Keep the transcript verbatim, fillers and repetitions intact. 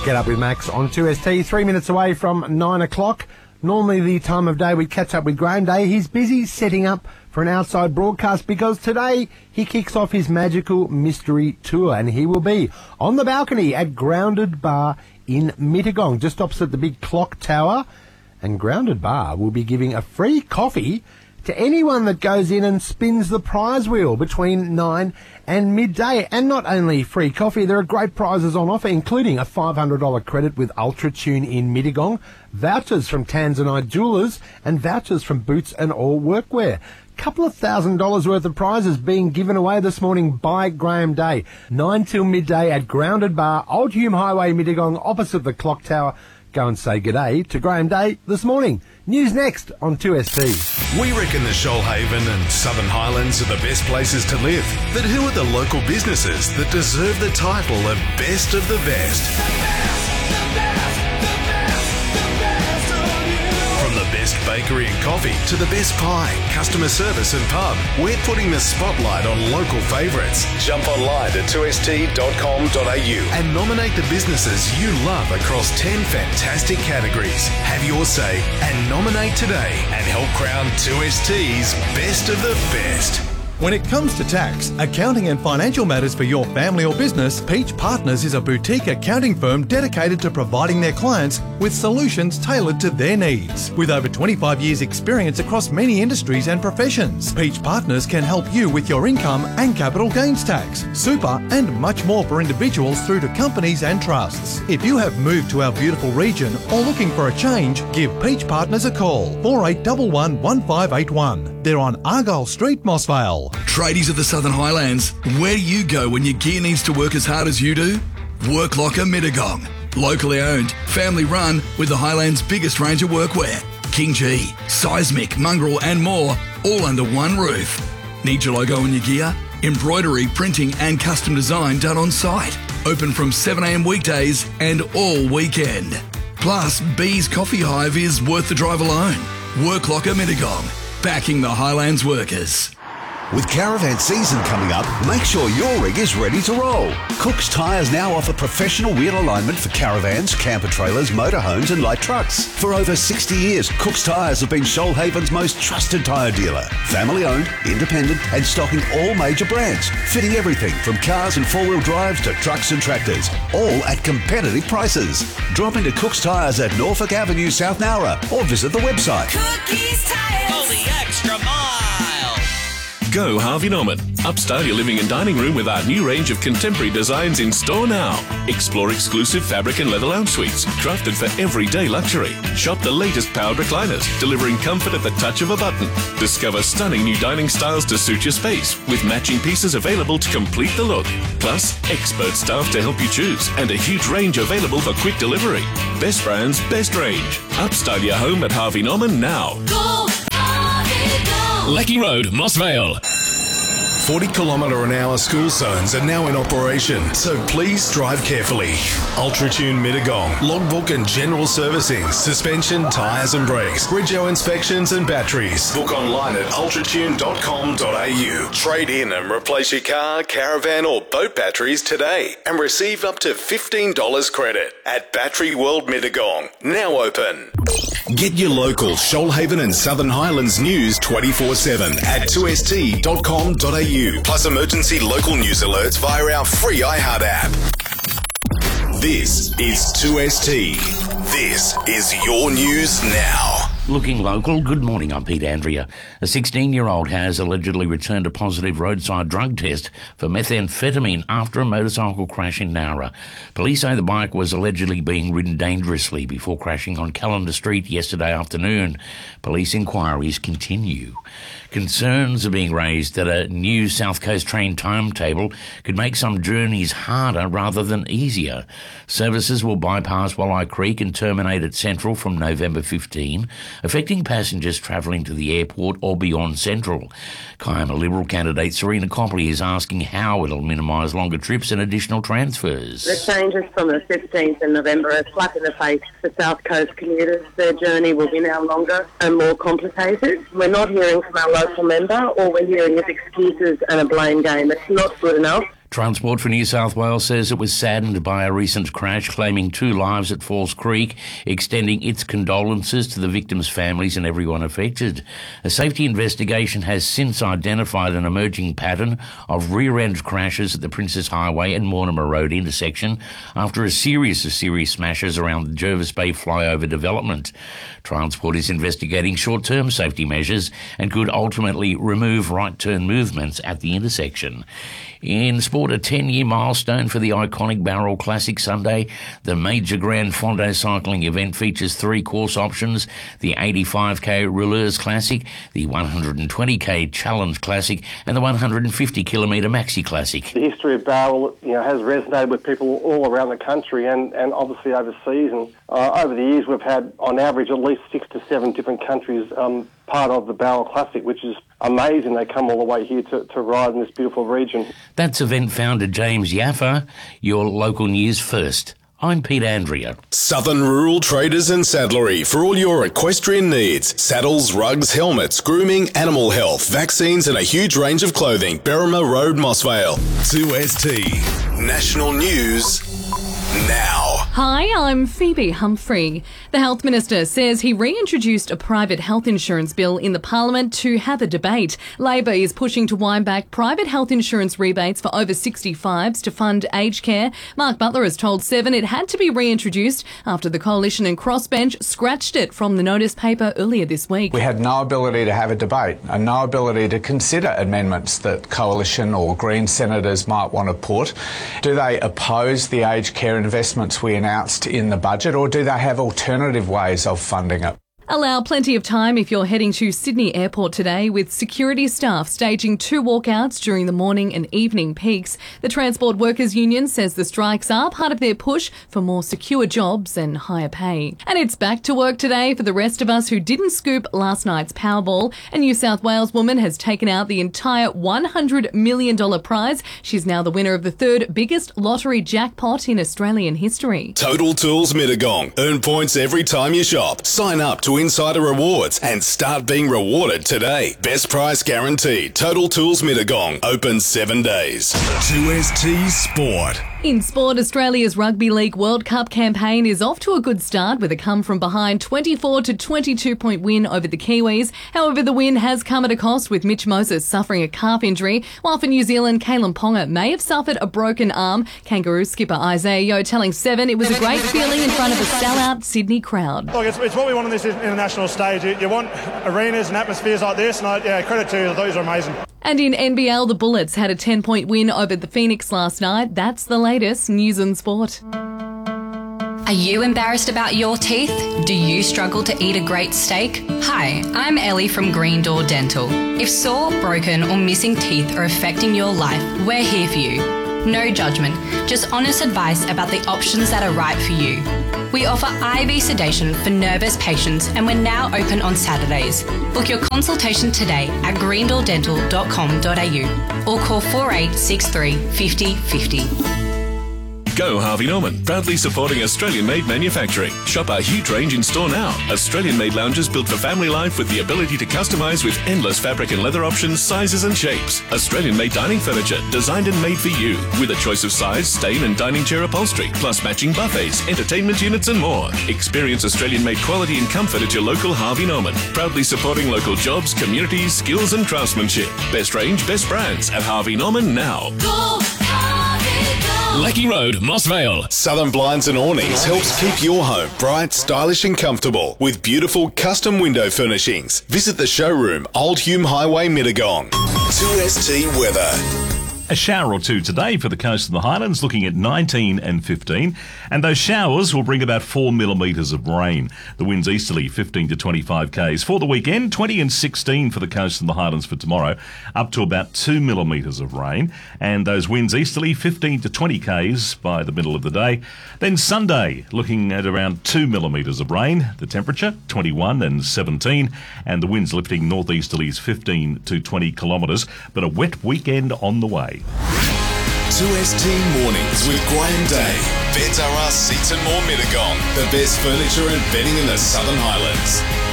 Get Up with Max on two S T, three minutes away from nine o'clock. Normally the time of day we catch up with Graham Day. He's busy setting up for an outside broadcast because today he kicks off his magical mystery tour and he will be on the balcony at Grounded Bar in Mittagong, just opposite the big clock tower. And Grounded Bar will be giving a free coffee to anyone that goes in and spins the prize wheel between nine and midday. And not only free coffee, there are great prizes on offer, including a five hundred dollars credit with UltraTune in Mittagong, vouchers from Tanzanite Jewellers, and vouchers from Boots and All Workwear. Couple of thousand dollars worth of prizes being given away this morning by Graham Day. nine till midday at Grounded Bar, Old Hume Highway, Mittagong, opposite the clock tower. Go and say g'day to Graham Day this morning. News next on two S T. We reckon the Shoalhaven and Southern Highlands are the best places to live. But who are the local businesses that deserve the title of Best of the Best? The best, the best, the best, the best of you. From the best bakery and coffee to the best pie, customer service and pub, we're putting the spotlight on local favourites. Jump online to two s t dot com dot a u and nominate the businesses you love across ten fantastic categories. Have your say and nominate today and help crown two S T's Best of the Best. When it comes to tax, accounting and financial matters for your family or business, Peach Partners is a boutique accounting firm dedicated to providing their clients with solutions tailored to their needs. With over twenty-five years experience across many industries and professions, Peach Partners can help you with your income and capital gains tax, super and much more for individuals through to companies and trusts. If you have moved to our beautiful region or looking for a change, give Peach Partners a call, four eight one one, one five eight one. They're on Argyle Street, Mossvale. Tradies of the Southern Highlands, where do you go when your gear needs to work as hard as you do? Work Locker Mittagong. Locally owned, family run, with the Highlands' biggest range of workwear. King G, Seismic, Mongrel and more, all under one roof. Need your logo on your gear? Embroidery, printing and custom design done on site. Open from seven a m weekdays and all weekend. Plus, B's Coffee Hive is worth the drive alone. Work Locker Mittagong, backing the Highlands workers. With caravan season coming up, make sure your rig is ready to roll. Cook's Tyres now offer professional wheel alignment for caravans, camper trailers, motorhomes and light trucks. For over sixty years, Cook's Tyres have been Shoalhaven's most trusted tyre dealer. Family owned, independent and stocking all major brands. Fitting everything from cars and four-wheel drives to trucks and tractors. All at competitive prices. Drop into Cook's Tyres at Norfolk Avenue, South Nowra or visit the website. Cookies Tyres. For the extra mile. Go Harvey Norman. Upstyle your living and dining room with our new range of contemporary designs in store now. Explore exclusive fabric and leather lounge suites, crafted for everyday luxury. Shop the latest powered recliners, delivering comfort at the touch of a button. Discover stunning new dining styles to suit your space, with matching pieces available to complete the look. Plus, expert staff to help you choose, and a huge range available for quick delivery. Best brands, best range. Upstyle your home at Harvey Norman now. Go, Harvey, go. Lecky Road, Mossvale. forty kilometre an hour school zones are now in operation, so please drive carefully. UltraTune Mittagong, logbook and general servicing, suspension, tyres and brakes, Bridgeo inspections and batteries. Book online at ultra tune dot com dot a u. Trade in and replace your car, caravan or boat batteries today and receive up to fifteen dollars credit at Battery World Mittagong, now open. Get your local Shoalhaven and Southern Highlands news twenty-four seven at two s t dot com dot a u, plus emergency local news alerts via our free iHeart app. This is two S T. This is your news now. Looking local, good morning, I'm Pete Andrea. A sixteen-year-old has allegedly returned a positive roadside drug test for methamphetamine after a motorcycle crash in Nowra. Police say the bike was allegedly being ridden dangerously before crashing on Callender Street yesterday afternoon. Police inquiries continue. Concerns are being raised that a new South Coast train timetable could make some journeys harder rather than easier. Services will bypass Walleye Creek and terminate at Central from November fifteenth, affecting passengers travelling to the airport or beyond Central. Kiama Liberal candidate Serena Copley is asking how it'll minimise longer trips and additional transfers. The changes from the fifteenth of November are a slap in the face for South Coast commuters. Their journey will be now longer and more complicated. We're not hearing from our local member. All we're hearing is excuses and a blame game. It's not good enough. Transport for New South Wales says it was saddened by a recent crash, claiming two lives at Falls Creek, extending its condolences to the victims' families and everyone affected. A safety investigation has since identified an emerging pattern of rear-end crashes at the Princess Highway and Mortimer Road intersection after a series of serious smashes around the Jervis Bay flyover development. Transport is investigating short-term safety measures and could ultimately remove right-turn movements at the intersection. In sport, a ten-year milestone for the iconic Barrel Classic Sunday. The major Grand Fondo cycling event features three course options: the eighty-five k Rouleurs Classic, the one hundred twenty k Challenge Classic, and the one hundred fifty kilometre Maxi Classic. The history of Barrel, you know, has resonated with people all around the country and, and obviously overseas. And uh, over the years, we've had, on average, at least six to seven different countries um, part of the Barrel Classic, which is amazing. They come all the way here to, to ride in this beautiful region. That's event founder James Yaffa. Your local news first. I'm Pete Andrea. Southern Rural Traders and Saddlery for all your equestrian needs. Saddles, rugs, helmets, grooming, animal health, vaccines and a huge range of clothing. Berrima Road, Mossvale. two S T. National News now. Hi, I'm Phoebe Humphrey. The Health Minister says he reintroduced a private health insurance bill in the Parliament to have a debate. Labor is pushing to wind back private health insurance rebates for over sixty-fives to fund aged care. Mark Butler has told Seven it had to be reintroduced after the Coalition and Crossbench scratched it from the notice paper earlier this week. We had no ability to have a debate and no ability to consider amendments that Coalition or Green senators might want to put. Do they oppose the aged care investments we announced in the budget, or do they have alternative ways of funding it? Allow plenty of time if you're heading to Sydney Airport today, with security staff staging two walkouts during the morning and evening peaks. The Transport Workers Union says the strikes are part of their push for more secure jobs and higher pay. And it's back to work today for the rest of us who didn't scoop last night's Powerball. A New South Wales woman has taken out the entire one hundred million dollars prize. She's now the winner of the third biggest lottery jackpot in Australian history. Total Tools Mittagong. Earn points every time you shop. Sign up to Insider Rewards and start being rewarded today. Best price guaranteed. Total Tools Mittagong. Open seven days. two S T Sport. In sport, Australia's Rugby League World Cup campaign is off to a good start with a come-from-behind twenty-four to twenty-two point win over the Kiwis. However, the win has come at a cost, with Mitch Moses suffering a calf injury, while for New Zealand, Kalen Ponga may have suffered a broken arm. Kangaroo skipper Isaiah Yeo telling Seven it was a great feeling in front of a sellout Sydney crowd. Look, it's, it's what we want on this international stage. You, you want arenas and atmospheres like this, and I, yeah, credit to you. I thought it was amazing. And in N B L, the Bullets had a ten-point win over the Phoenix last night. That's the latest news and sport. Are you embarrassed about your teeth? Do you struggle to eat a great steak? Hi, I'm Ellie from Green Door Dental. If sore, broken or missing teeth are affecting your life, we're here for you. No judgment, just honest advice about the options that are right for you. We offer I V sedation for nervous patients, and we're now open on Saturdays. Book your consultation today at green door dental dot com dot a u or call four eight six three, five zero five zero. Go Harvey Norman, proudly supporting Australian-made manufacturing. Shop our huge range in store now. Australian-made lounges built for family life with the ability to customise with endless fabric and leather options, sizes and shapes. Australian-made dining furniture, designed and made for you, with a choice of size, stain and dining chair upholstery, plus matching buffets, entertainment units and more. Experience Australian-made quality and comfort at your local Harvey Norman, proudly supporting local jobs, communities, skills and craftsmanship. Best range, best brands at Harvey Norman now. Go Harvey, go. Lecky Road, Mossvale. Southern Blinds and Awnings helps keep your home bright, stylish and comfortable with beautiful custom window furnishings. Visit the showroom, Old Hume Highway, Mittagong. two S T weather. A shower or two today for the coast of the Highlands, looking at nineteen and fifteen. And those showers will bring about four millimetres of rain. The winds easterly, fifteen to twenty-five k's. For the weekend, twenty and sixteen for the coast of the Highlands for tomorrow, up to about two millimetres of rain. And those winds easterly, fifteen to twenty k's by the middle of the day. Then Sunday, looking at around two millimetres of rain. The temperature, twenty-one and seventeen. And the winds lifting northeasterlies, fifteen to twenty kilometres. But a wet weekend on the way. two S T Mornings with Graham Day. Beds R Us Seats and More Mittagong. The best furniture and bedding in the Southern Highlands.